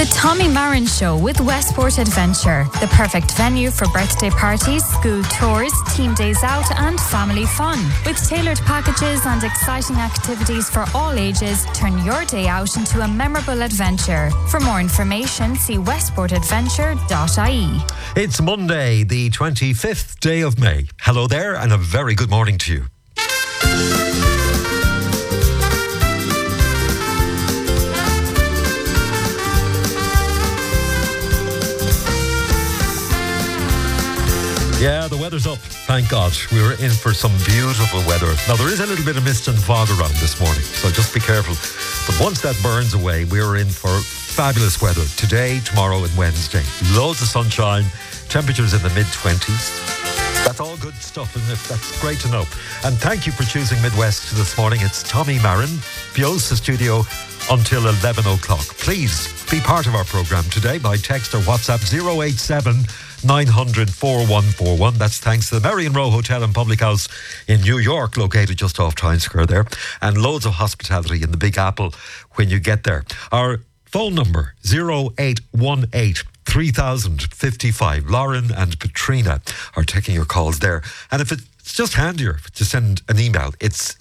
The Tommy Marin Show with Westport Adventure, the perfect venue for birthday parties, school tours, team days out and family fun. With tailored packages and exciting activities for all ages, turn your day out into a memorable adventure. For more information, see westportadventure.ie. It's Monday, the 25th day of May. Hello there and a very good morning to you. Yeah, the weather's up, thank God. We were in for some beautiful weather. Now, there is a little bit of mist and fog around this morning, so just be careful. But once that burns away, we are in for fabulous weather today, tomorrow and Wednesday. Loads of sunshine, temperatures in the mid-20s. That's all good stuff, isn't it? That's great to know. And thank you for choosing Midwest this morning. It's Tommy Marin, Biosa Studio, until 11 o'clock. Please be part of our programme today by text or WhatsApp 087 900 4141. That's thanks to the Merrion Row Hotel and Public House in New York, located just off Times Square there, and loads of hospitality in the Big Apple when you get there. Our phone number 0818 3055. Lauren and Katrina are taking your calls there. And if it's just handier to send an email, it's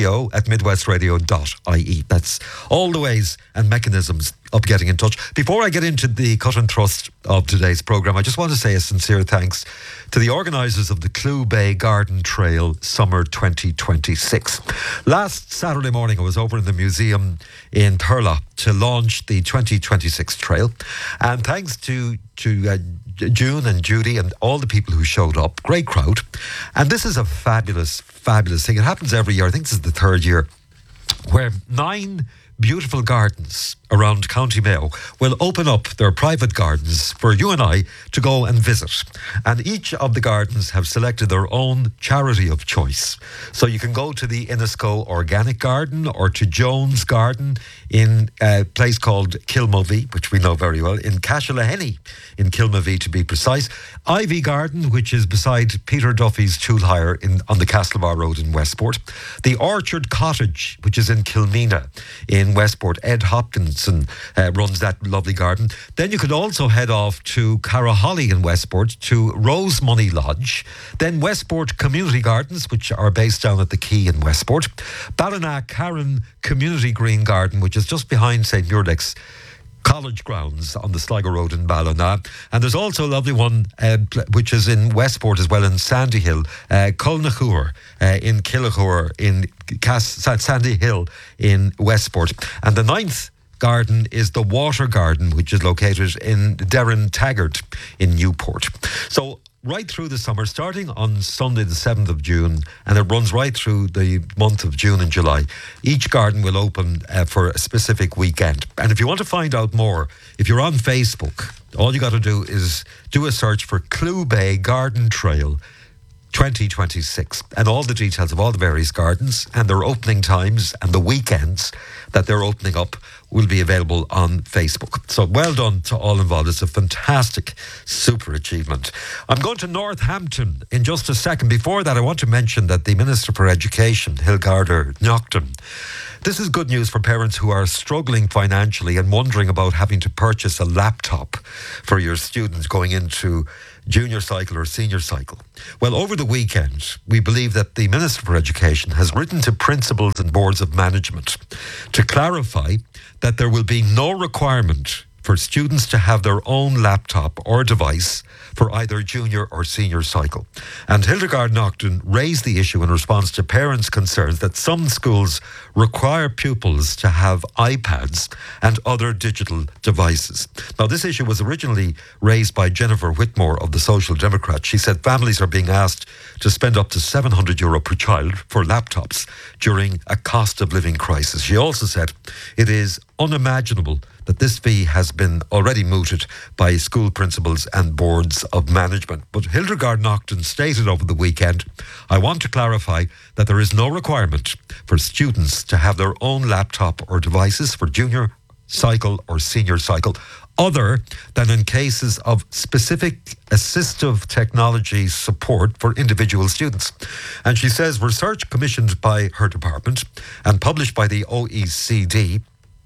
studio@midwestradio.ie. That's all the ways and mechanisms of getting in touch. Before I get into the cut and thrust of today's programme, I just want to say a sincere thanks to the organisers of the Clew Bay Garden Trail Summer 2026. Last Saturday morning I was over in the museum in Thurles to launch the 2026 trail, and thanks to June and Judy and all the people who showed up. Great crowd. And this is a fabulous, fabulous thing. It happens every year. I think this is the third year, where 9 beautiful gardens around County Mayo will open up their private gardens for you and I to go and visit. And each of the gardens have selected their own charity of choice. So you can go to the Innisco Organic Garden or to Jones Garden in a place called Kilmovee, which we know very well, in Cashlahenny, in Kilmovee to be precise. Ivy Garden, which is beside Peter Duffy's tool hire on the Castlebar Road in Westport. The Orchard Cottage, which is in Kilmeena in Westport. Ed Hopkinson runs that lovely garden. Then you could also head off to Caraholly in Westport to Rose Money Lodge. Then Westport Community Gardens, which are based down at the Quay in Westport. Ballina Karen Community Green Garden, which is just behind St. Muirleck's College grounds on the Sligo Road in Ballina. And there's also a lovely one which is in Westport as well, in Sandy Hill, Culnachuar in Killachuar, in Sandy Hill in Westport. And the 9th garden is the Water Garden, which is located in Derrin Taggart in Newport. So right through the summer, starting on Sunday the 7th of June, and it runs right through the month of June and July. Each garden will open for a specific weekend. And if you want to find out more, if you're on Facebook, all you got to do is do a search for Clew Bay Garden Trail 2026, and all the details of all the various gardens and their opening times and the weekends that they're opening up will be available on Facebook. So well done to all involved. It's a fantastic, super achievement. I'm going to Northampton in just a second. Before that, I want to mention that the Minister for Education, Hilgarda Naughton, this is good news for parents who are struggling financially and wondering about having to purchase a laptop for your students going into junior cycle or senior cycle. Well, over the weekend, we believe that the Minister for Education has written to principals and boards of management to clarify that there will be no requirement for students to have their own laptop or device for either junior or senior cycle. And Hildegard Naughton raised the issue in response to parents' concerns that some schools require pupils to have iPads and other digital devices. Now, this issue was originally raised by Jennifer Whitmore of the Social Democrats. She said families are being asked to spend up to €700 per child for laptops during a cost of living crisis. She also said it is unimaginable that this fee has been already mooted by school principals and boards of management. But Hildegard Naughton stated over the weekend, I want to clarify that there is no requirement for students to have their own laptop or devices for junior cycle or senior cycle, other than in cases of specific assistive technology support for individual students. And she says research commissioned by her department and published by the OECD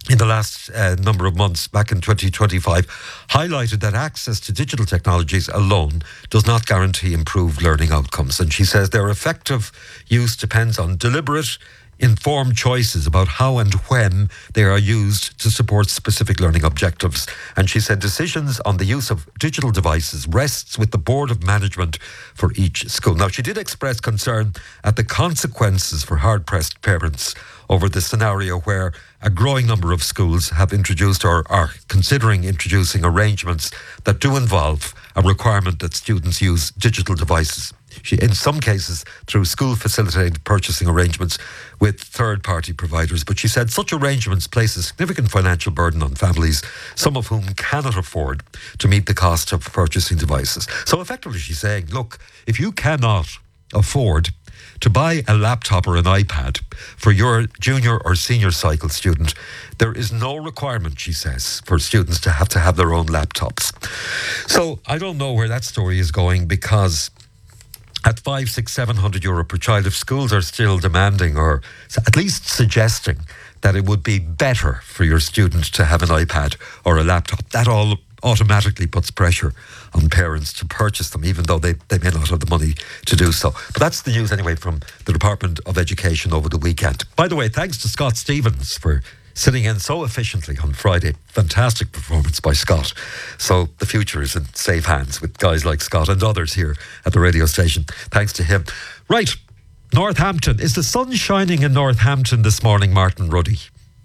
in the last number of months, back in 2025, highlighted that access to digital technologies alone does not guarantee improved learning outcomes. And she says their effective use depends on deliberate, informed choices about how and when they are used to support specific learning objectives. And she said decisions on the use of digital devices rests with the board of management for each school. Now, she did express concern at the consequences for hard-pressed parents over the scenario where a growing number of schools have introduced or are considering introducing arrangements that do involve a requirement that students use digital devices. In some cases, through school-facilitated purchasing arrangements with third-party providers. But she said such arrangements place a significant financial burden on families, some of whom cannot afford to meet the cost of purchasing devices. So effectively, she's saying, look, if you cannot afford to buy a laptop or an iPad for your junior or senior cycle student, there is no requirement, she says, for students to have their own laptops. So I don't know where that story is going, because at 500, 600, 700 euro per child, if schools are still demanding or at least suggesting that it would be better for your student to have an iPad or a laptop, that all automatically puts pressure on parents to purchase them, even though they may not have the money to do so. But that's the news anyway from the Department of Education over the weekend. By the way, thanks to Scott Stevens for sitting in so efficiently on Friday. Fantastic performance by Scott. So the future is in safe hands with guys like Scott and others here at the radio station. Thanks to him. Right, Northampton. Is the sun shining in Northampton this morning, Martin Ruddy?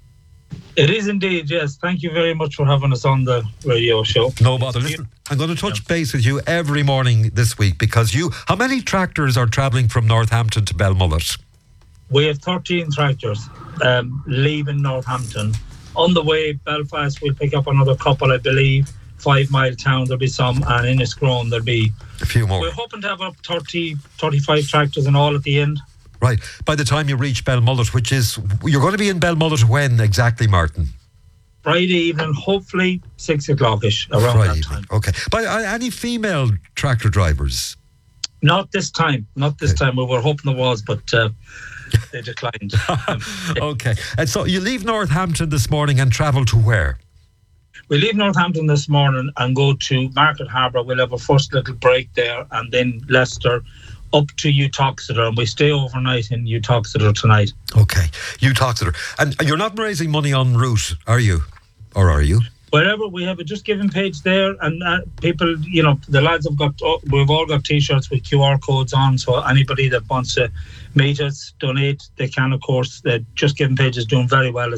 It is indeed, yes. Thank you very much for having us on the radio show. No bother. Listen, I'm going to touch base with you every morning this week, because how many tractors are travelling from Northampton to Belmullet? We have 13 tractors leaving Northampton. On the way, Belfast, we'll pick up another couple, I believe. 5 Mile Town, there'll be some, and Inniscrone, there'll be a few more. We're hoping to have up 30, 35 tractors in all at the end. Right. By the time you reach Belmullet, which is, you're going to be in Belmullet when exactly, Martin? Friday evening, hopefully 6 o'clock-ish, around Friday that time. Okay. But any female tractor drivers? Not this time. Not this time. We were hoping there was, but they declined. Okay. And so you leave Northampton this morning and travel to where? We leave Northampton this morning and go to Market Harbour. We'll have a first little break there, and then Leicester up to Utoxeter, and we stay overnight in Utoxeter tonight. Okay, Utoxeter. And you're not raising money en route, are you? Or are you? Wherever we have a Just Giving page there, and people, the lads we've all got T-shirts with QR codes on, so anybody that wants to meet us, donate, they can, of course. The Just Giving page is doing very well.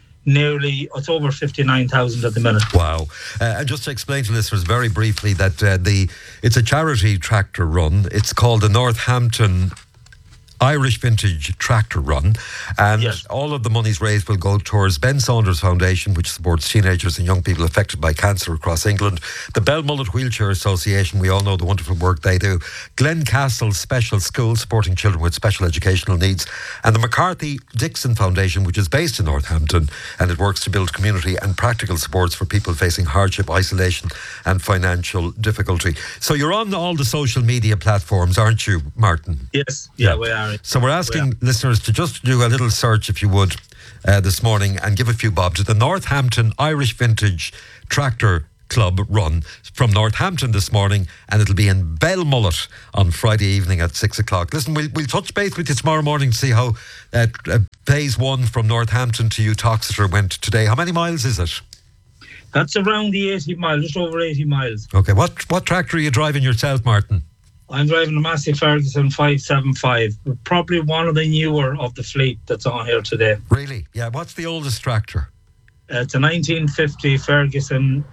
It's over 59,000 at the minute. Wow. And just to explain to listeners very briefly that it's a charity tractor run. It's called the Northampton Irish Vintage Tractor Run, and all of the monies raised will go towards Ben Saunders Foundation, which supports teenagers and young people affected by cancer across England, the Belmullet Wheelchair Association, we all know the wonderful work they do, Glencastle Special School supporting children with special educational needs, and the McCarthy Dixon Foundation, which is based in Northampton, and it works to build community and practical supports for people facing hardship, isolation and financial difficulty. So you're on all the social media platforms, aren't you, Martin? Yes, yeah. We are. So we're asking listeners to just do a little search, if you would, this morning, and give a few bob to the Northampton Irish Vintage Tractor Club run from Northampton this morning, and it'll be in Belmullet on Friday evening at 6 o'clock. Listen, we'll touch base with you tomorrow morning to see how phase 1 from Northampton to Utoxeter went today. How many miles is it? That's around the 80 miles, just over 80 miles. Okay, what tractor are you driving yourself, Martin? I'm driving a Massey Ferguson 575, probably one of the newer of the fleet that's on here today. Really? Yeah. What's the oldest tractor? It's a 1950 Ferguson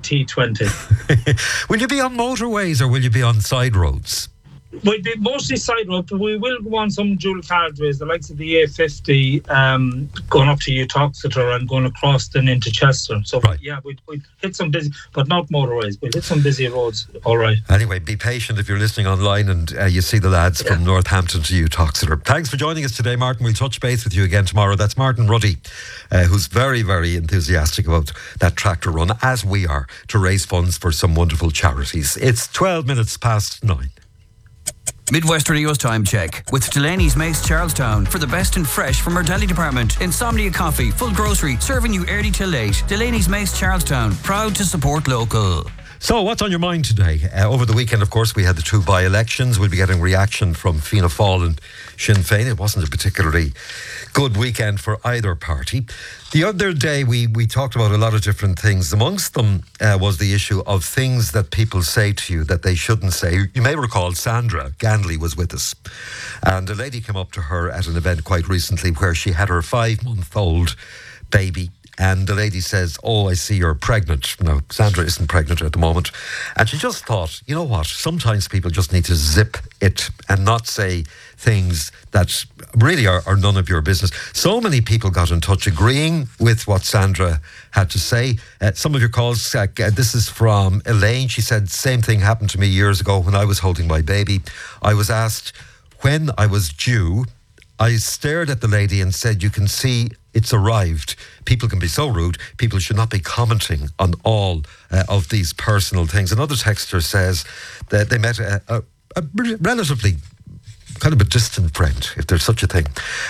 T20. Will you be on motorways or will you be on side roads? We'll be mostly side road, but we will go on some dual carriageways, the likes of the A50 going up to Utoxeter and going across then into Chester. So, we'd hit some busy, but not motorways. We'll hit some busy roads, all right. Anyway, be patient if you're listening online and you see the lads from Northampton to Utoxeter. Thanks for joining us today, Martin. We'll touch base with you again tomorrow. That's Martin Ruddy, who's very, very enthusiastic about that tractor run, as we are, to raise funds for some wonderful charities. It's 12 minutes past 9. Midwest Radio's time check with Delaney's Mace Charlestown for the best and fresh from our deli department. Insomnia Coffee, full grocery, serving you early till late. Delaney's Mace Charlestown, proud to support local. So, what's on your mind today? Over the weekend, of course, we had the 2 by-elections. We'll be getting reaction from Fianna Fáil and Sinn Féin. It wasn't a particularly good weekend for either party. The other day, we talked about a lot of different things. Amongst them was the issue of things that people say to you that they shouldn't say. You may recall Sandra Ganley was with us. And a lady came up to her at an event quite recently where she had her 5-month-old baby. And the lady says, "Oh, I see you're pregnant." Now, Sandra isn't pregnant at the moment. And she just thought, you know what? Sometimes people just need to zip it and not say things that really are none of your business. So many people got in touch agreeing with what Sandra had to say. Some of your calls, this is from Elaine. She said, "Same thing happened to me years ago when I was holding my baby. I was asked when I was due. I stared at the lady and said, 'You can see it's arrived.' People can be so rude. People should not be commenting on all of these personal things." Another texter says that they met a relatively kind of a distant friend, if there's such a thing.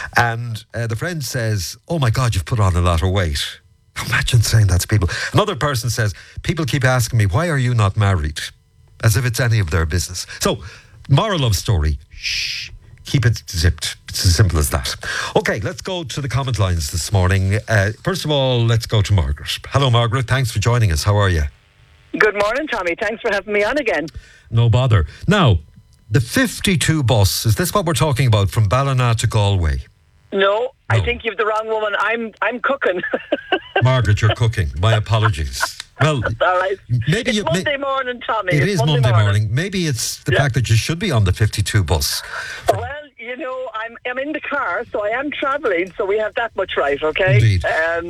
And the friend says, "Oh my God, you've put on a lot of weight." Imagine saying that to people. Another person says, "People keep asking me, why are you not married?" As if it's any of their business. So, moral of story, shh. Keep it zipped. It's as simple as that. Okay, let's go to the comment lines this morning. First of all, let's go to Margaret. Hello, Margaret. Thanks for joining us. How are you? Good morning, Tommy. Thanks for having me on again. No bother. Now, the 52 bus, is this what we're talking about from Ballina to Galway? No, I think you've the wrong woman. I'm cooking. Margaret, you're cooking. My apologies. Well, all right. Maybe it's Monday morning, Tommy. It is Monday morning. Maybe it's the fact that you should be on the 52 bus. Well, you know, I'm in the car, so I am travelling, so we have that much right, okay? Indeed.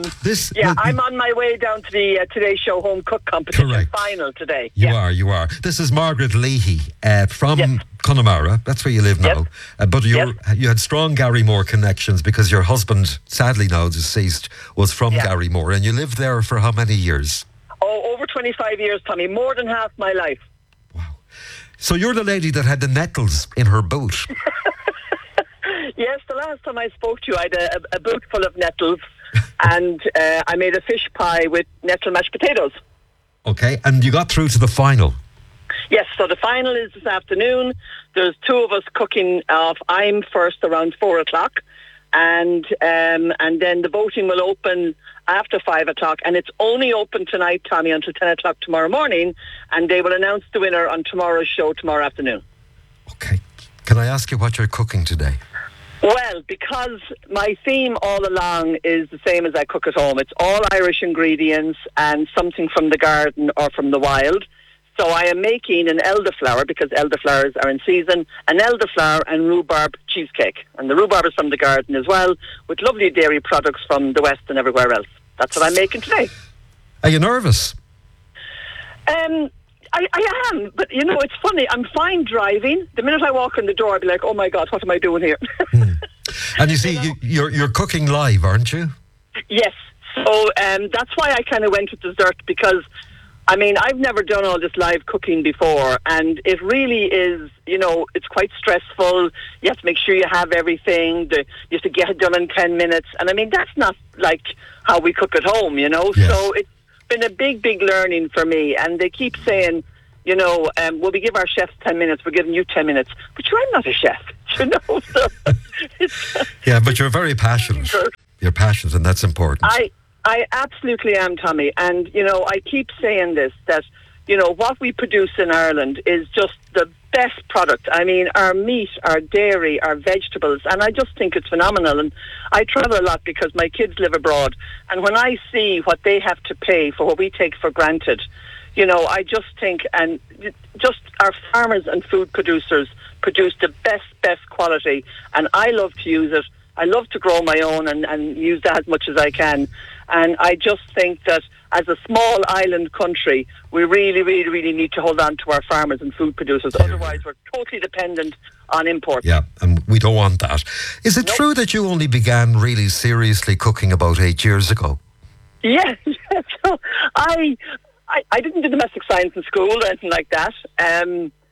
I'm on my way down to the Today Show Home Cook Competition final today. You are. This is Margaret Leahy from Connemara. That's where you live now. But you had strong Garrymore connections because your husband, sadly now deceased, was from Garrymore, and you lived there for how many years? Oh, over 25 years, Tommy. More than half my life. Wow. So you're the lady that had the nettles in her boot. Yes, the last time I spoke to you, I had a boot full of nettles and I made a fish pie with nettle mashed potatoes. Okay, and you got through to the final. Yes, so the final is this afternoon. There's 2 of us cooking off. I'm first around 4 o'clock. And then the voting will open after 5 o'clock, and it's only open tonight, Tommy, until 10 o'clock tomorrow morning, and they will announce the winner on tomorrow's show tomorrow afternoon. Okay. Can I ask you what you're cooking today? Well, because my theme all along is the same as I cook at home. It's all Irish ingredients and something from the garden or from the wild. So I am making an elderflower, because elderflowers are in season, an elderflower and rhubarb cheesecake. And the rhubarb is from the garden as well, with lovely dairy products from the West and everywhere else. That's what I'm making today. Are you nervous? I am, but you know, it's funny. I'm fine driving. The minute I walk in the door, I'll be like, oh my God, what am I doing here? And you see, you're cooking live, aren't you? Yes. So that's why I kind of went with dessert, because I mean, I've never done all this live cooking before, and it really is, you know, it's quite stressful. You have to make sure you have everything. You have to get it done in 10 minutes. And I mean, that's not like how we cook at home, you know. Yes. So it's been a big, big learning for me. And they keep saying, you know, well, we give our chefs 10 minutes, we're giving you 10 minutes. But I'm not a chef, you know. So yeah, but you're very passionate. You're passionate, and that's important. I absolutely am, Tommy. And, you know, I keep saying this, that, you know, what we produce in Ireland is just the best product. I mean, our meat, our dairy, our vegetables, and I just think it's phenomenal. And I travel a lot because my kids live abroad. And when I see what they have to pay for what we take for granted, you know, I just think, and just our farmers and food producers produce the best quality. And I love to use it. I love to grow my own and use that as much as I can. And I just think that as a small island country, we really, really, really need to hold on to our farmers and food producers. Otherwise, we're totally dependent on imports. Yeah, and we don't want that. Is it true that you only began really seriously cooking about 8 years ago? Yeah. So I didn't do domestic science in school or anything like that.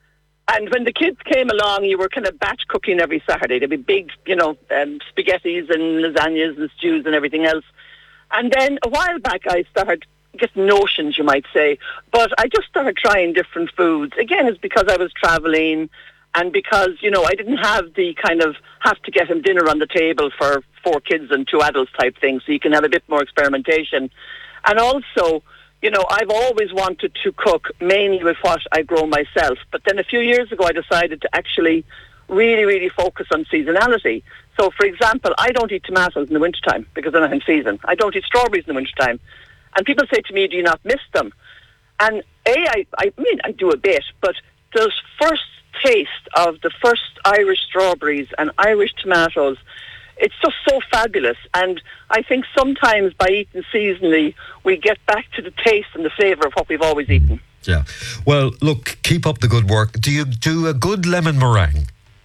And when the kids came along, you were kind of batch cooking every Saturday. There'd be big, spaghettis and lasagnas and stews and everything else. And then a while back, I started, I guess, notions, you might say. But I just started trying different foods. Again, it's because I was travelling and because, I didn't have the kind of have to get him dinner on the table for 4 kids and 2 adults type thing. So you can have a bit more experimentation. And also, I've always wanted to cook mainly with what I grow myself. But then a few years ago, I decided to actually really, really focus on seasonality. So, for example, I don't eat tomatoes in the wintertime because they're not in season. I don't eat strawberries in the wintertime. And people say to me, do you not miss them? And I do a bit, but the first taste of the first Irish strawberries and Irish tomatoes, it's just so fabulous. And I think sometimes by eating seasonally, we get back to the taste and the flavour of what we've always eaten. Yeah. Well, look, keep up the good work. Do you do a good lemon meringue?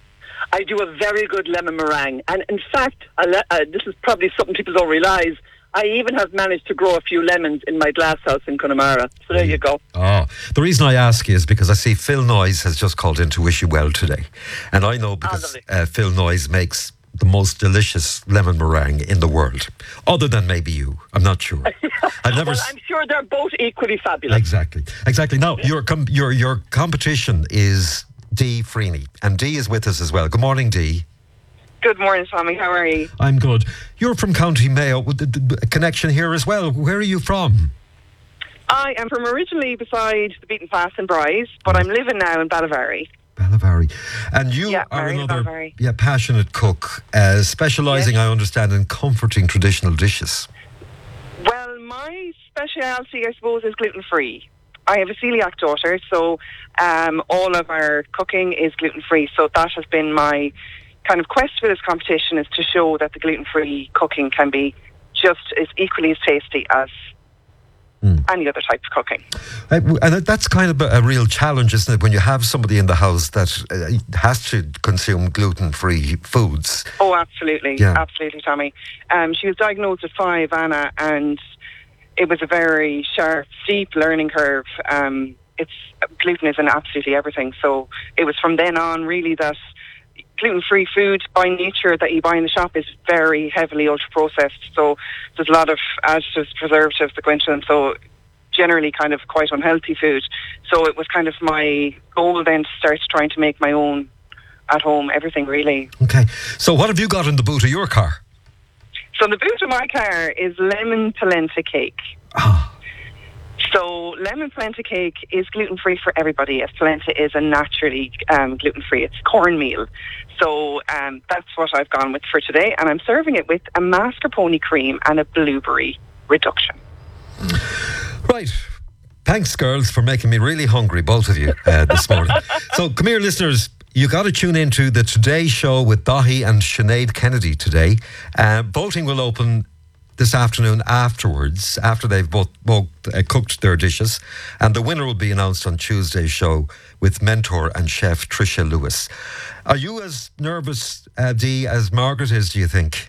I do a very good lemon meringue. And in fact, this is probably something people don't realise, I even have managed to grow a few lemons in my glass house in Connemara. So there you go. Oh, the reason I ask is because I see Phil Noyes has just called in to wish you well today. And I know because Phil Noyes makes the most delicious lemon meringue in the world, other than maybe you. I'm not sure. I've never. Well, I'm sure they're both equally fabulous. Exactly. Now, your competition is Dee Freeney, and Dee is with us as well. Good morning, Dee. Good morning, Tommy. How are you? I'm good. You're from County Mayo, with the connection here as well. Where are you from? I am from originally beside the beaten path in Bryce, but I'm living now in Ballivary. Ballivary. And you are another passionate cook, specialising, I understand, in comforting traditional dishes. Well, my speciality, I suppose, is gluten-free. I have a celiac daughter, so all of our cooking is gluten-free. So that has been my kind of quest for this competition, is to show that the gluten-free cooking can be just as equally as tasty as any other type of cooking. And that's kind of a real challenge, isn't it, when you have somebody in the house that has to consume gluten-free foods? Oh, absolutely. Yeah. Absolutely, Tommy. She was diagnosed at 5, Anna, and it was a very sharp, steep learning curve. Gluten is in absolutely everything. So it was from then on, really, that gluten-free food by nature that you buy in the shop is very heavily ultra-processed. So there's a lot of additives, preservatives that go into them. So generally kind of quite unhealthy food. So it was kind of my goal then to start trying to make my own at home, everything really. Okay. So what have you got in the boot of your car? So the boot of my car is lemon polenta cake. Oh. So lemon polenta cake is gluten-free for everybody, as polenta is a naturally gluten-free. It's cornmeal. So that's what I've gone with for today. And I'm serving it with a mascarpone cream and a blueberry reduction. Right. Thanks, girls, for making me really hungry, both of you, this morning. So come here, listeners. You got to tune into the Today Show with Dahi and Sinead Kennedy today. Voting will open this afternoon afterwards, after they've both cooked their dishes. And the winner will be announced on Tuesday's show with mentor and chef Tricia Lewis. Are you as nervous, Dee, as Margaret is, do you think?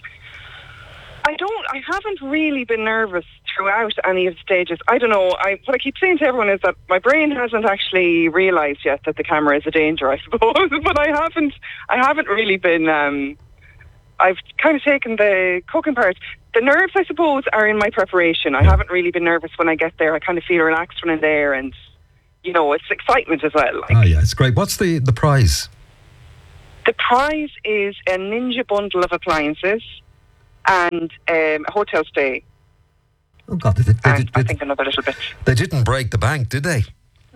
I haven't really been nervous throughout any of the stages. I don't know. What I keep saying to everyone is that my brain hasn't actually realised yet that the camera is a danger, I suppose. But I haven't really been. I've kind of taken the cooking part. The nerves, I suppose, are in my preparation. I haven't really been nervous when I get there. I kind of feel relaxed when I'm there, and it's excitement as well. Yeah, it's great. What's the prize? The prize is a Ninja bundle of appliances and a hotel stay. Oh God! I think another little bit. They didn't break the bank, did they?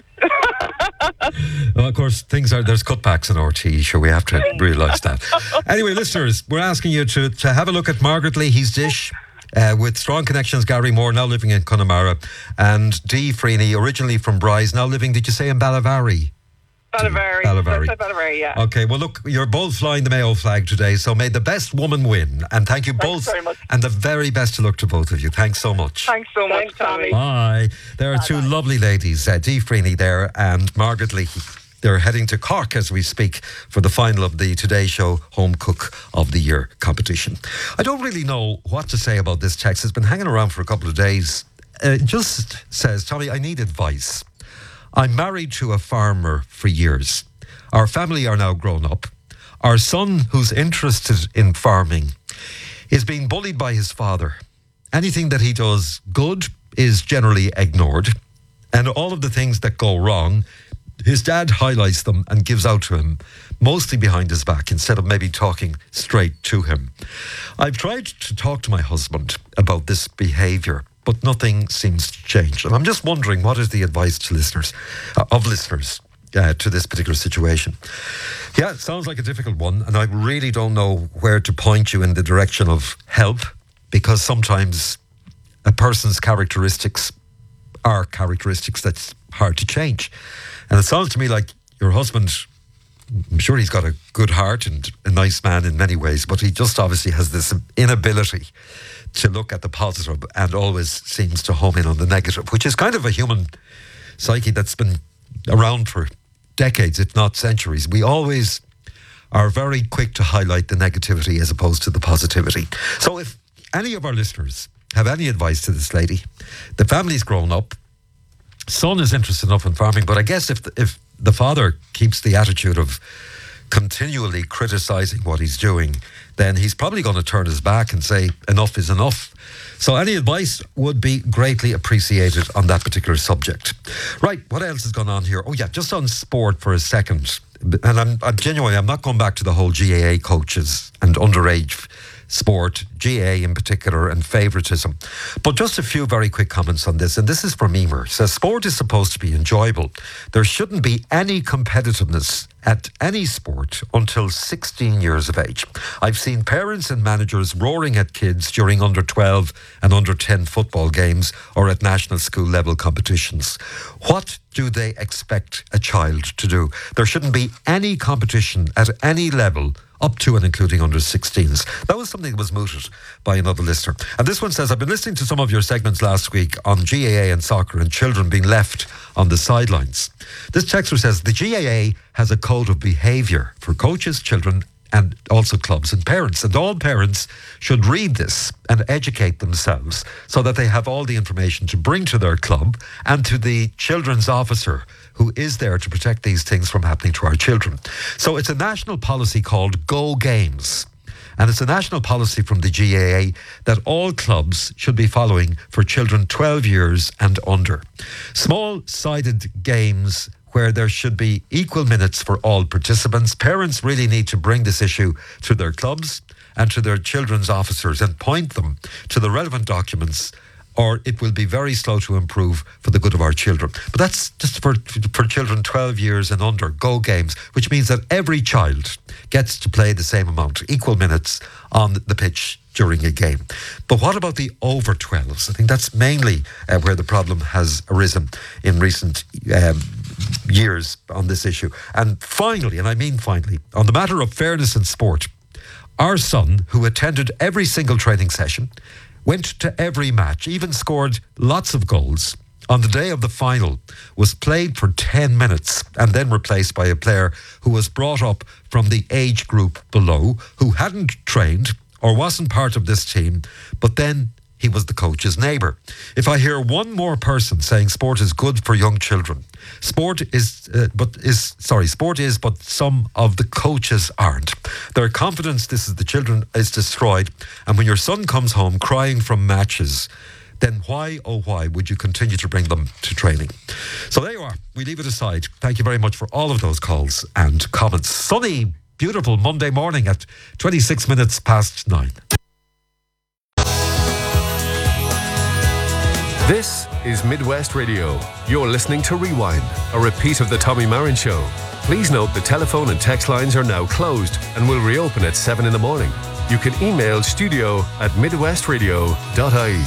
Well, of course, there's cutbacks in RT, sure, we have to realise that. Anyway, listeners, we're asking you to have a look at Margaret Leahy's dish with strong connections. Gary Moore, now living in Connemara, and Dee Freeney, originally from Bryce, now living, did you say, in Ballivary? Ballivary, yeah. Okay, well, look, you're both flying the Mayo flag today, so may the best woman win. And thank you both. Very much. And the very best of luck to both of you. Thanks so much. Thanks so much, Tommy. Bye. There are two lovely ladies, Dee Freeney there and Margaret Leahy. They're heading to Cork as we speak for the final of the Today Show Home Cook of the Year competition. I don't really know what to say about this text. It's been hanging around for a couple of days. It just says, Tommy, I need advice. I'm married to a farmer for years. Our family are now grown up. Our son, who's interested in farming, is being bullied by his father. Anything that he does good is generally ignored. And all of the things that go wrong, his dad highlights them and gives out to him, mostly behind his back, instead of maybe talking straight to him. I've tried to talk to my husband about this behaviour, but nothing seems to change. And I'm just wondering, what is the advice to listeners to this particular situation? Yeah, it sounds like a difficult one, and I really don't know where to point you in the direction of help, because sometimes a person's characteristics are characteristics that's hard to change. And it sounds to me like your husband, I'm sure he's got a good heart and a nice man in many ways, but he just obviously has this inability to look at the positive and always seems to home in on the negative, which is kind of a human psyche that's been around for decades, if not centuries. We always are very quick to highlight the negativity as opposed to the positivity. So if any of our listeners have any advice to this lady, the family's grown up, son is interested enough in farming, but I guess if the father keeps the attitude of continually criticising what he's doing, then he's probably going to turn his back and say enough is enough. So any advice would be greatly appreciated on that particular subject. Right, what else has gone on here? Oh yeah, just on sport for a second. And I'm genuinely, I'm not going back to the whole GAA coaches and underage sport, GAA in particular, and favouritism. But just a few very quick comments on this. And this is from Emer. It says, sport is supposed to be enjoyable. There shouldn't be any competitiveness at any sport until 16 years of age. I've seen parents and managers roaring at kids during under 12 and under 10 football games or at national school level competitions. What do they expect a child to do? There shouldn't be any competition at any level up to and including under 16s. That was something that was mooted by another listener. And this one says, I've been listening to some of your segments last week on GAA and soccer and children being left on the sidelines. This texter says, the GAA has a code of behaviour for coaches, children, and also clubs and parents. And all parents should read this and educate themselves so that they have all the information to bring to their club and to the children's officer who is there to protect these things from happening to our children. So it's a national policy called Go Games. And it's a national policy from the GAA that all clubs should be following for children 12 years and under. Small-sided games where there should be equal minutes for all participants. Parents really need to bring this issue to their clubs and to their children's officers and point them to the relevant documents, or it will be very slow to improve for the good of our children. But that's just for children 12 years and under, Go Games, which means that every child gets to play the same amount, equal minutes on the pitch during a game. But what about the over 12s? I think that's mainly where the problem has arisen in recent years on this issue. And finally, and I mean finally, on the matter of fairness in sport, our son, who attended every single training session, went to every match, even scored lots of goals, on the day of the final was played for 10 minutes and then replaced by a player who was brought up from the age group below, who hadn't trained or wasn't part of this team, but then he was the coach's neighbour. If I hear one more person saying sport is good for young children, sport is, but some of the coaches aren't. Their confidence, the children, is destroyed. And when your son comes home crying from matches, then why, oh why, would you continue to bring them to training? So there you are. We leave it aside. Thank you very much for all of those calls and comments. Sunny, beautiful Monday morning at 26 minutes past 9. This is Midwest Radio. You're listening to Rewind, a repeat of the Tommy Marin Show. Please note the telephone and text lines are now closed and will reopen at 7 in the morning. You can email studio@midwestradio.ie.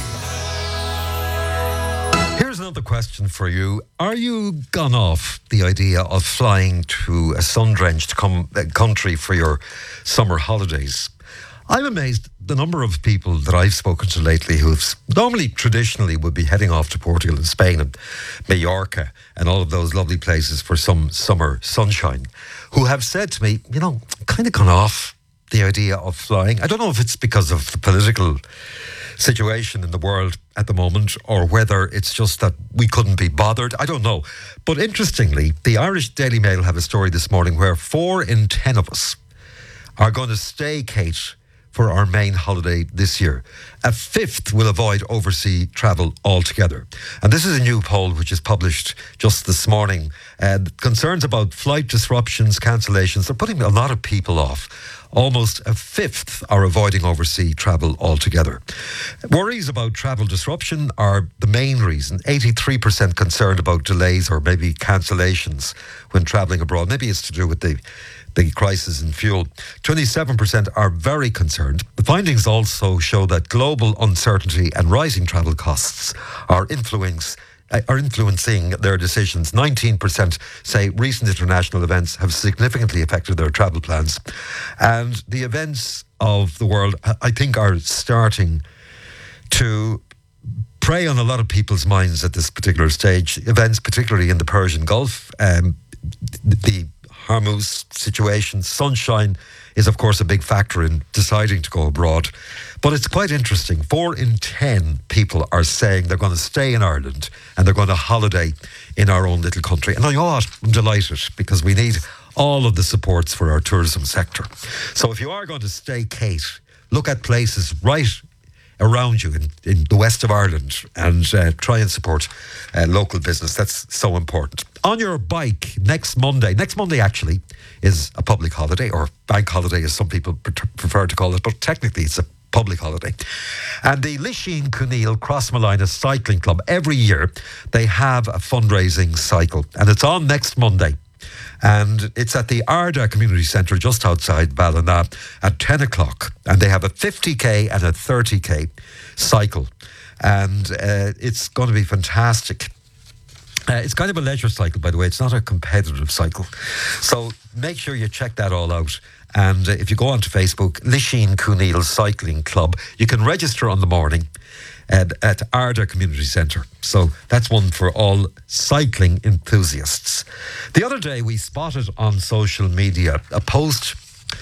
Here's another question for you. Are you gone off the idea of flying to a sun-drenched country for your summer holidays? I'm amazed the number of people that I've spoken to lately who've normally traditionally would be heading off to Portugal and Spain and Mallorca and all of those lovely places for some summer sunshine, who have said to me, kind of gone off the idea of flying. I don't know if it's because of the political situation in the world at the moment, or whether it's just that we couldn't be bothered. I don't know. But interestingly, the Irish Daily Mail have a story this morning where 4 in 10 of us are going to staycate for our main holiday this year. A fifth will avoid overseas travel altogether. And this is a new poll which is published just this morning. Concerns about flight disruptions, cancellations, they're putting a lot of people off. Almost a fifth are avoiding overseas travel altogether. Worries about travel disruption are the main reason. 83% concerned about delays or maybe cancellations when travelling abroad. Maybe it's to do with the crisis in fuel. 27% are very concerned. The findings also show that global uncertainty and rising travel costs are influencing their decisions. 19% say recent international events have significantly affected their travel plans. And the events of the world, I think, are starting to prey on a lot of people's minds at this particular stage. Events, particularly in the Persian Gulf, the Hormuz situation. Sunshine is, of course, a big factor in deciding to go abroad. But it's quite interesting. 4 in 10 people are saying they're going to stay in Ireland and they're going to holiday in our own little country. And you know what? I'm delighted, because we need all of the supports for our tourism sector. So if you are going to staycate, look at places right around you in the west of Ireland and try and support local business. That's so important. On your bike next Monday actually is a public holiday, or bank holiday as some people prefer to call it, but technically it's a public holiday. And the Lisheen Cooneal Crossmolina Cycling Club, every year they have a fundraising cycle, and it's on next Monday. And it's at the Arda Community Centre just outside Ballina at 10 o'clock. And they have a 50k and a 30k cycle. And it's going to be fantastic. It's kind of a leisure cycle, by the way. It's not a competitive cycle. So make sure you check that all out. And if you go onto Facebook, Lisheen Cooneal Cycling Club, you can register on the morning at Arda Community Centre. So that's one for all cycling enthusiasts. The other day we spotted on social media a post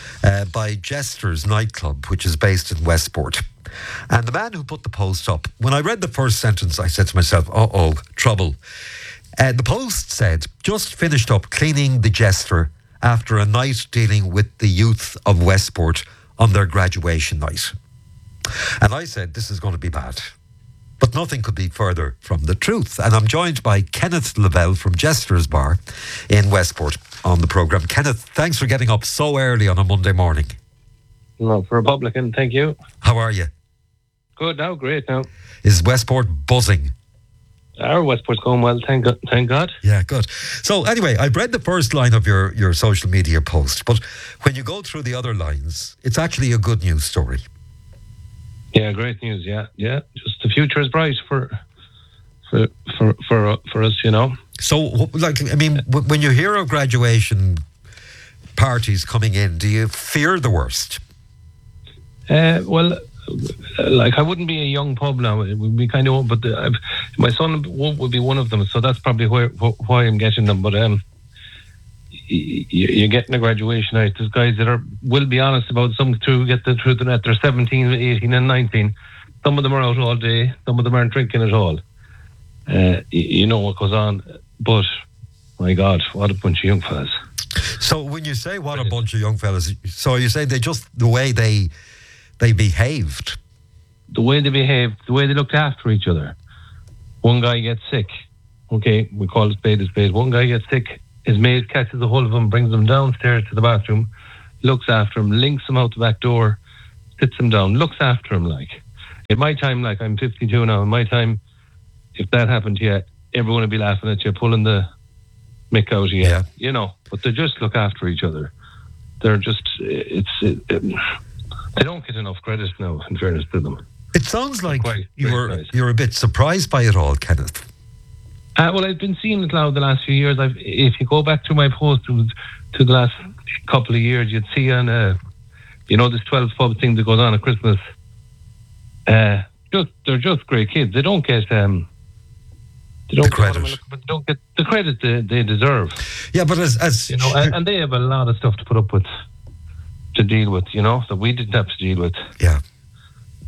by Jester's nightclub, which is based in Westport. And the man who put the post up, when I read the first sentence, I said to myself, uh-oh, trouble. The post said, just finished up cleaning the Jester after a night dealing with the youth of Westport on their graduation night. And I said, this is going to be bad. But nothing could be further from the truth. And I'm joined by Kenneth Lavelle from Jester's Bar in Westport on the programme. Kenneth, thanks for getting up so early on a Monday morning. No, for Republican, thank you. How are you? Good now, great now. Is Westport buzzing? Our Westport's going well, thank God. Yeah, good. So anyway, I've read the first line of your social media post, but when you go through the other lines, it's actually a good news story. Yeah, great news. Yeah. Just the future is bright for us, you know. So, like, I mean, when you hear of graduation parties coming in, do you fear the worst? Well, like, I wouldn't be a young pub now. It would be kind of, but my son would be one of them. So that's probably why I'm getting them. But you're getting a graduation night. There's guys that will be honest about some to get the truth in that. They're 17, 18 and 19. Some of them are out all day. Some of them aren't drinking at all. You know what goes on. But, my God, what a bunch of young fellas. So when you say what a bunch of young fellas, so you say they just, the way they behaved? The way they behaved, the way they looked after each other. One guy gets sick. Okay, we call it spade a spade. One guy gets sick. His mate catches a hold of him, brings him downstairs to the bathroom, looks after him, links him out the back door, sits him down, looks after him. Like, in my time, like, I'm 52 now, in my time, if that happened to you, everyone would be laughing at you, pulling the mick out of you, you know. But they just look after each other. They're just, they don't get enough credit now, in fairness to them. It sounds like you're a bit surprised by it all, Kenneth. Well, I've been seeing it now the last few years. If you go back to my post to the last couple of years, you'd see on, this 12 pub thing that goes on at Christmas. They're just great kids. They don't get the credit. But they don't get the credit they deserve. Yeah, but as you know, and they have a lot of stuff to put up with, to deal with. You know, that we didn't have to deal with. Yeah.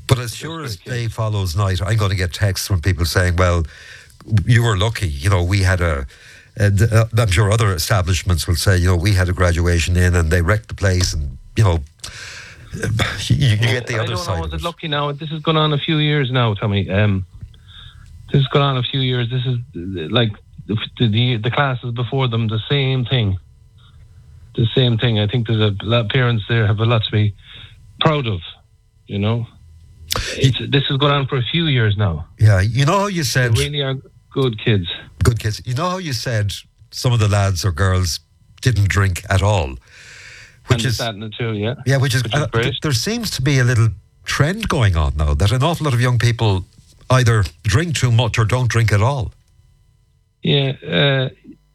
But as sure as day follows night, I'm going to get texts from people saying, well, you were lucky. You know, we had I'm sure other establishments will say, you know, we had a graduation in and they wrecked the place, and, you know, you get the other side. I don't know, is it lucky now? This has gone on a few years now, Tommy. This has gone on a few years. This is like the classes before them, the same thing. The same thing. I think there's a lot of parents there have a lot to be proud of, you know. This has gone on for a few years now. Yeah, you know how you said... They really are good kids. Good kids. You know how you said some of the lads or girls didn't drink at all? Which is that too, yeah. Yeah, which is great. There seems to be a little trend going on now that an awful lot of young people either drink too much or don't drink at all. Yeah,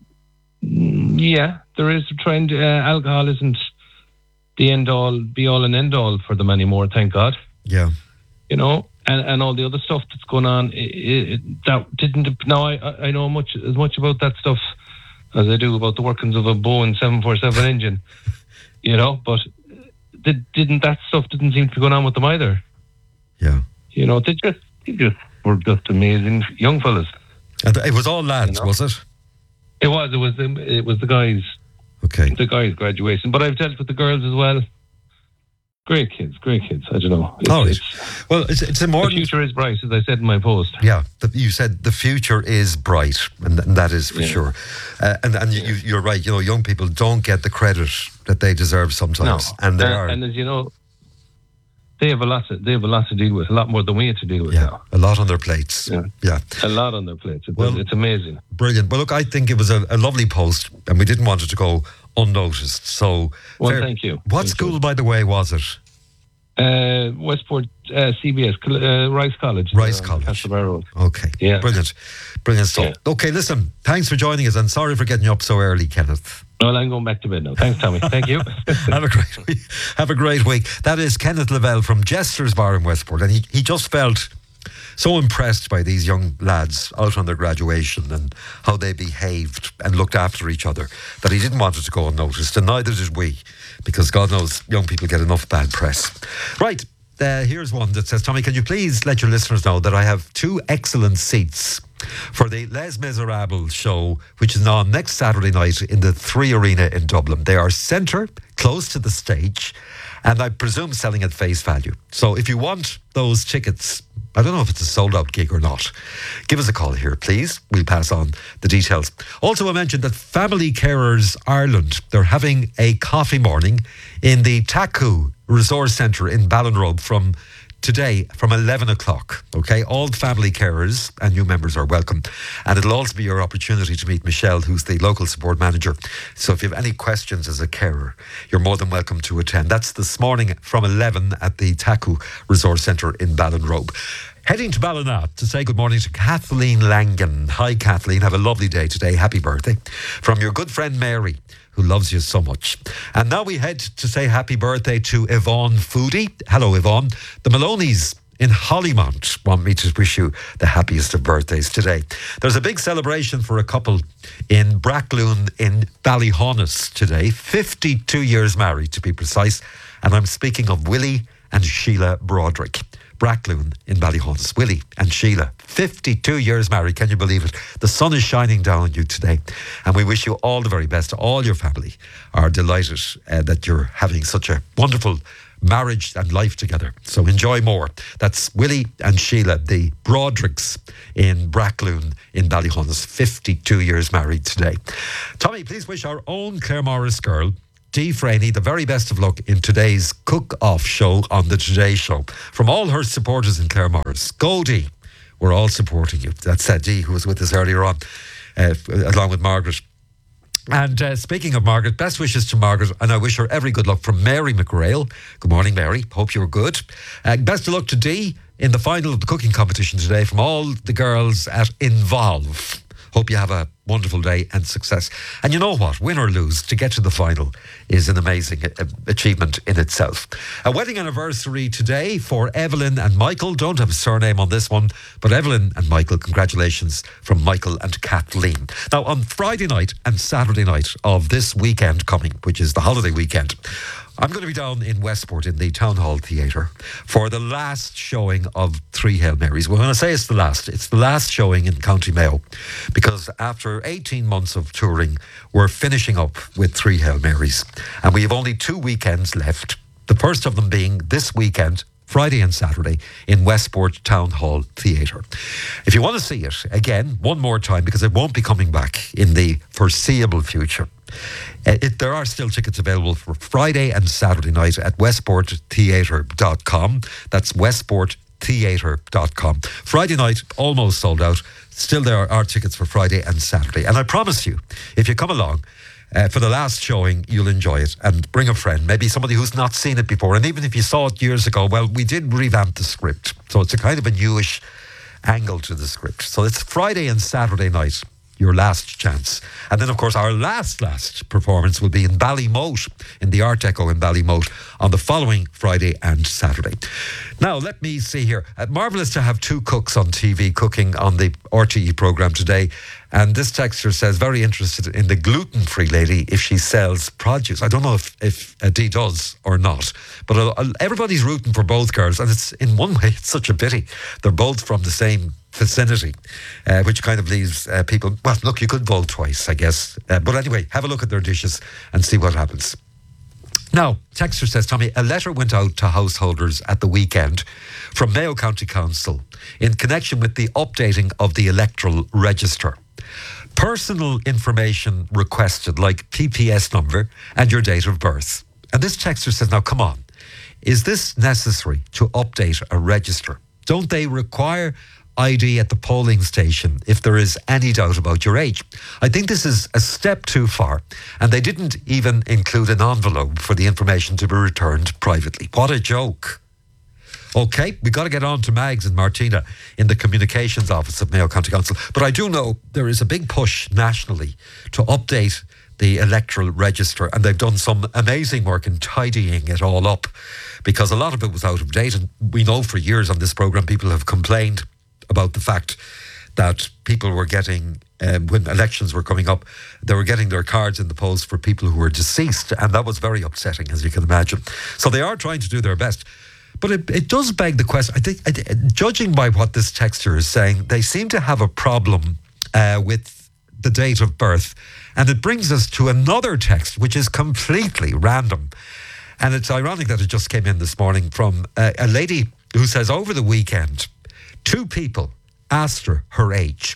yeah, there is a trend. Alcohol isn't the end-all, be-all and end-all for them anymore, thank God. Yeah. You know, and all the other stuff that's going on, that didn't... Now, I know as much about that stuff as I do about the workings of a Boeing 747 engine, you know, but that stuff didn't seem to be going on with them either. Yeah. You know, they just were just amazing young fellas. And it was all lads, was it? It was the guys. Okay. The guys' graduation. But I've dealt with the girls as well. Great kids. I don't know. It's important. The future is bright, as I said in my post. Yeah, you said the future is bright, and that is for sure. And you're right. You know, young people don't get the credit that they deserve sometimes, and and as you know, they have a lot to deal with, a lot more than we had to deal with now. A lot on their plates. Yeah. A lot on their plates. It's amazing. Brilliant. Well, look, I think it was a lovely post, and we didn't want it to go unnoticed. So, thank you. What school, by the way, was it? Westport CBS, Rice College. Rice College. Castlebar Road. Okay. Yeah. Brilliant stuff. Yeah. Okay, listen, thanks for joining us, and sorry for getting you up so early, Kenneth. Well, I'm going back to bed now. Thanks, Tommy. Thank you. Have a great week. That is Kenneth Lavelle from Jester's Bar in Westport, and he just felt so impressed by these young lads out on their graduation and how they behaved and looked after each other that he didn't want it to go unnoticed, and neither did we, because God knows young people get enough bad press. Right, here's one that says, Tommy, can you please let your listeners know that I have 2 excellent seats for the Les Miserables show, which is on next Saturday night in the 3 Arena in Dublin. They are centre, close to the stage, and I presume selling at face value. So if you want those tickets, I don't know if it's a sold-out gig or not, give us a call here, please. We'll pass on the details. Also, I mentioned that Family Carers Ireland, they're having a coffee morning in the Taku Resource Centre in Ballinrobe from today from 11 o'clock, okay? All family carers and new members are welcome. And it'll also be your opportunity to meet Michelle, who's the local support manager. So if you have any questions as a carer, you're more than welcome to attend. That's this morning from 11 at the Taku Resource Centre in Ballinrobe. Heading to Ballina to say good morning to Kathleen Langan. Hi, Kathleen. Have a lovely day today. Happy birthday. From your good friend Mary, who loves you so much. And now we head to say happy birthday to Yvonne Foodie. Hello, Yvonne. The Maloney's in Hollymount want me to wish you the happiest of birthdays today. There's a big celebration for a couple in Brackloon in Ballyhonus today. 52 years married, to be precise. And I'm speaking of Willie and Sheila Broderick. Brackloon in Ballyhonus. Willie and Sheila, 52 years married. Can you believe it? The sun is shining down on you today, and we wish you all the very best. All your family are delighted that you're having such a wonderful marriage and life together. So enjoy more. That's Willie and Sheila, the Brodericks in Brackloon in Ballyhonus, 52 years married today. Tommy, please wish our own Claire Morris girl, Dee Franey, the very best of luck in today's cook-off show on the Today Show. From all her supporters in Claire Morris, go Dee, we're all supporting you. That's Dee, who was with us earlier on, along with Margaret. And speaking of Margaret, best wishes to Margaret, and I wish her every good luck from Mary McGrail. Good morning, Mary. Hope you're good. Best of luck to Dee in the final of the cooking competition today from all the girls at Involve. Hope you have a wonderful day and success. And you know what? Win or lose, to get to the final is an amazing achievement in itself. A wedding anniversary today for Evelyn and Michael. Don't have a surname on this one, but Evelyn and Michael, congratulations from Michael and Kathleen. Now, on Friday night and Saturday night of this weekend coming, which is the holiday weekend, I'm going to be down in Westport in the Town Hall Theatre for the last showing of Three Hail Marys. Well, when I say it's the last showing in County Mayo, because after 18 months of touring, we're finishing up with Three Hail Marys. And we have only 2 weekends left. The first of them being this weekend, Friday and Saturday, in Westport Town Hall Theatre. If you want to see it, again, one more time, because it won't be coming back in the foreseeable future, there are still tickets available for Friday and Saturday night at westporttheatre.com. That's westporttheatre.com. Friday night, almost sold out. Still there are tickets for Friday and Saturday. And I promise you, if you come along, for the last showing, you'll enjoy it, and bring a friend, maybe somebody who's not seen it before. And even if you saw it years ago, well, we did revamp the script, so it's a kind of a newish angle to the script. So it's Friday and Saturday night, your last chance. And then, of course, our last performance will be in Ballymote, in the Art Deco in Ballymote, on the following Friday and Saturday. Now, let me see here. Marvellous to have 2 cooks on TV cooking on the RTE programme today. And this texter says, very interested in the gluten-free lady if she sells produce. I don't know if Dee does or not. But everybody's rooting for both girls. And it's, in one way, it's such a pity. They're both from the same vicinity, which kind of leaves people, well, look, you could vote twice, I guess. But anyway, have a look at their dishes and see what happens. Now, texter says, Tommy, a letter went out to householders at the weekend from Mayo County Council in connection with the updating of the electoral register. Personal information requested, like PPS number and your date of birth. And this texter says, now come on, is this necessary to update a register? Don't they require ID at the polling station if there is any doubt about your age? I think this is a step too far, and they didn't even include an envelope for the information to be returned privately. What a joke. Okay, we got to get on to Mags and Martina in the communications office of Mayo County Council, but I do know there is a big push nationally to update the electoral register, and they've done some amazing work in tidying it all up, because a lot of it was out of date, and we know for years on this programme people have complained about the fact that people were getting, when elections were coming up, they were getting their cards in the post for people who were deceased, and that was very upsetting, as you can imagine. So they are trying to do their best. But it does beg the question, I think, judging by what this texter is saying, they seem to have a problem with the date of birth. And it brings us to another text, which is completely random. And it's ironic that it just came in this morning from a lady who says over the weekend, 2 people asked her age.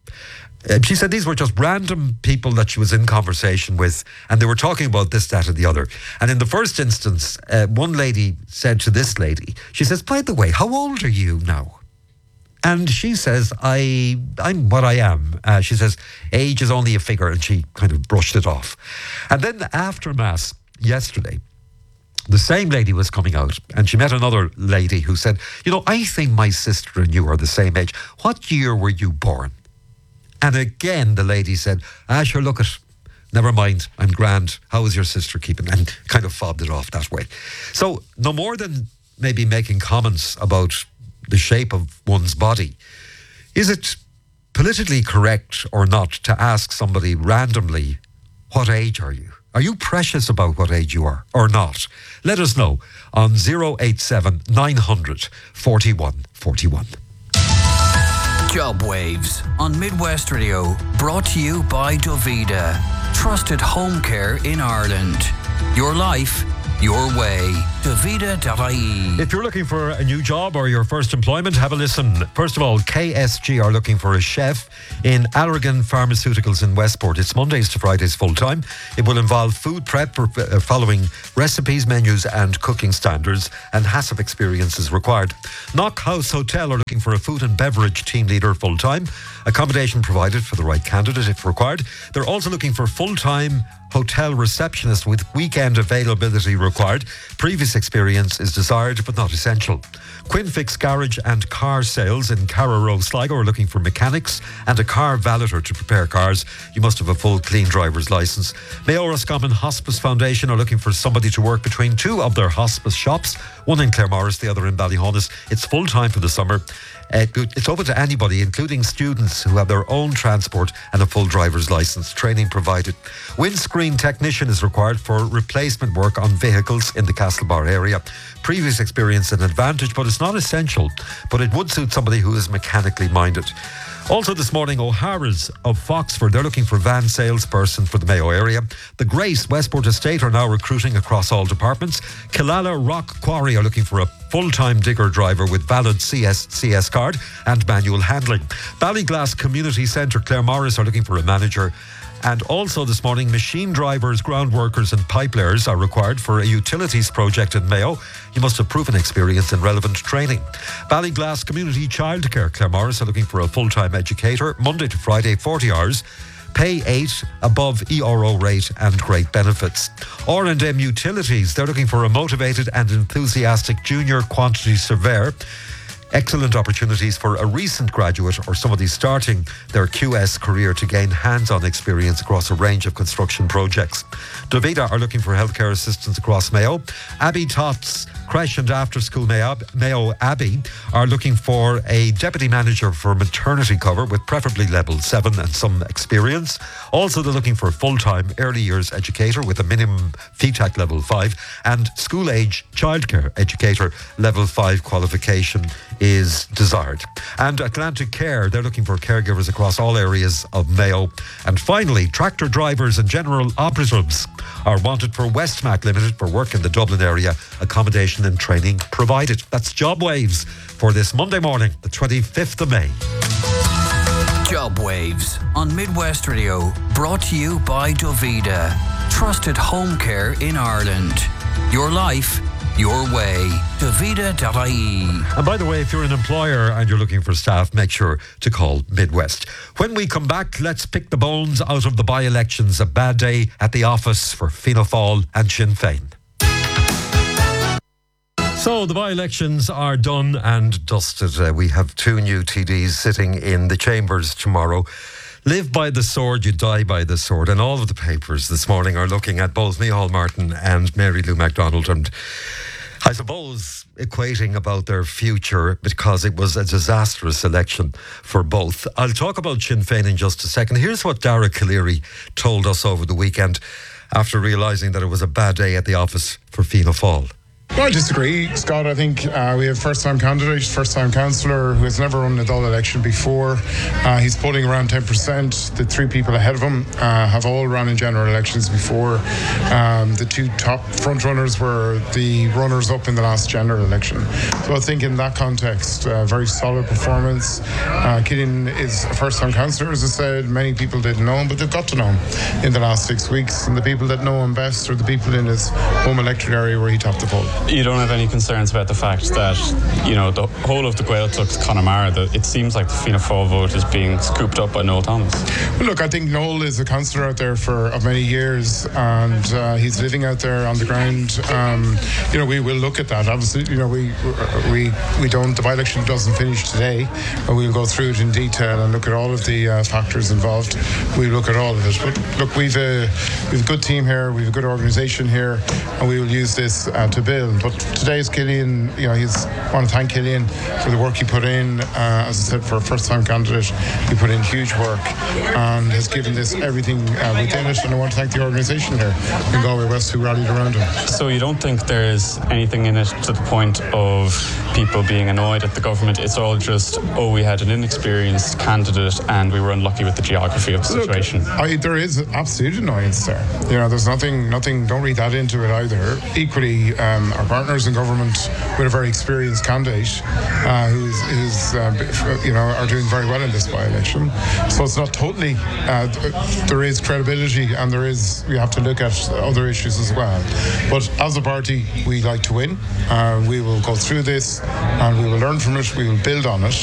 She said these were just random people that she was in conversation with, and they were talking about this, that, and the other. And in the first instance, one lady said to this lady, she says, by the way, how old are you now? And she says, I'm what I am. She says, age is only a figure, and she kind of brushed it off. And then after Mass yesterday, the same lady was coming out, and she met another lady who said, you know, I think my sister and you are the same age. What year were you born? And again, the lady said, sure, look it. Never mind, I'm grand. How is your sister keeping? And kind of fobbed it off that way. So no more than maybe making comments about the shape of one's body, is it politically correct or not to ask somebody randomly, what age are you? Are you precious about what age you are or not? Let us know on 087 900 41 41. Job Waves on Midwest Radio, brought to you by Dovida. Trusted home care in Ireland. Your life, your way. Dovida.ie. If you're looking for a new job or your first employment, have a listen. First of all, KSG are looking for a chef in Allergan Pharmaceuticals in Westport. It's Mondays to Fridays full time. It will involve food prep, following recipes, menus and cooking standards, and HACCP experience is required. Knock House Hotel are looking for a food and beverage team leader full time. Accommodation provided for the right candidate if required. They're also looking for full-time hotel receptionist with weekend availability required. Previous experience is desired but not essential. Quinfix Garage and Car Sales in Carrow Row, Sligo are looking for mechanics and a car valeter to prepare cars. You must have a full clean driver's licence. Mayo Roscommon Hospice Foundation are looking for somebody to work between 2 of their hospice shops, one in Claremorris, the other in Ballyhonus. It's full time for the summer. It's open to anybody, including students who have their own transport and a full driver's licence. Training provided. Windscreen technician is required for replacement work on vehicles in the Castlebar area. Previous experience an advantage, but it's not essential. But it would suit somebody who is mechanically minded. Also this morning, O'Hara's of Foxford, they're looking for van salesperson for the Mayo area. The Grace Westport Estate are now recruiting across all departments. Killala Rock Quarry are looking for a full-time digger driver with valid CS card and manual handling. Ballyglass Community Centre, Claremorris are looking for a manager. And also this morning, machine drivers, ground workers and pipelayers are required for a utilities project in Mayo. You must have proven experience and relevant training. Ballyglass Community Childcare, Claremorris are looking for a full-time educator, Monday to Friday, 40 hours. Pay 8 above ERO rate and great benefits. R&M Utilities, they're looking for a motivated and enthusiastic junior quantity surveyor. Excellent opportunities for a recent graduate or somebody starting their QS career to gain hands-on experience across a range of construction projects. Davida are looking for healthcare assistants across Mayo. Abbey Tots Creche and After School Mayo Abbey are looking for a deputy manager for maternity cover with preferably level 7 and some experience. Also, they're looking for a full-time early years educator with a minimum FETAC level 5 and school-age childcare educator level 5 qualification is desired. And Atlantic Care, they're looking for caregivers across all areas of Mayo. And finally, tractor drivers and general operatives are wanted for Westmac Limited for work in the Dublin area, accommodation and training provided. That's Job Waves for this Monday morning, the 25th of May. Job Waves on Midwest Radio, brought to you by Dovida. Trusted home care in Ireland. Your life, your way. Dovida.ie. And by the way, if you're an employer and you're looking for staff, make sure to call Midwest. When we come back, let's pick the bones out of the by-elections. A bad day at the office for Fianna Fáil and Sinn Féin. So the by-elections are done and dusted. We have 2 new TDs sitting in the chambers tomorrow. Live by the sword, you die by the sword. And all of the papers this morning are looking at both Micheál Martin and Mary Lou McDonald, and I suppose equating about their future because it was a disastrous election for both. I'll talk about Sinn Féin in just a second. Here's what Dara Calleary told us over the weekend after realising that it was a bad day at the office for Fianna Fáil. No, I disagree, Scott. I think we have first-time candidate, first-time councillor who has never run a Dáil election before. He's polling around 10%. The 3 people ahead of him have all run in general elections before. The 2 top front-runners were the runners-up in the last general election. So I think in that context, very solid performance. Killian is a first-time councillor, as I said. Many people didn't know him, but they've got to know him in the last 6 weeks. And the people that know him best are the people in his home electorate area where he topped the poll. You don't have any concerns about the fact that, you know, the whole of the Gaeltacht Connemara, that it seems like the Fianna Fáil vote is being scooped up by Noel Thomas? Well, look, I think Noel is a councillor out there of many years, and he's living out there on the ground. You know, we will look at that. Obviously, you know, we don't. The by-election doesn't finish today, but we'll go through it in detail and look at all of the factors involved. We'll look at all of it. But look, we've a good team here. We've a good organisation here, and we will use this to build. But today's Killian, you know, I want to thank Killian for the work he put in. As I said, for a first-time candidate, he put in huge work and has given this everything within it. And I want to thank the organisation here in Galway West who rallied around him. So you don't think there's anything in it to the point of people being annoyed at the government? It's all just, we had an inexperienced candidate and we were unlucky with the geography of the situation. Look, there is absolute annoyance there. You know, there's nothing. Don't read that into it either. Equally, our partners in government with a very experienced candidate who's you know, are doing very well in this by-election. So it's not totally, there is credibility and we have to look at other issues as well. But as a party, we like to win. We will go through this and we will learn from it, we will build on it.